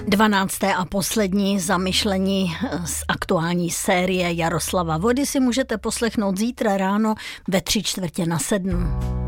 12. a poslední zamyšlení z aktuální série Jaroslava Vody si můžete poslechnout zítra ráno ve 6:45.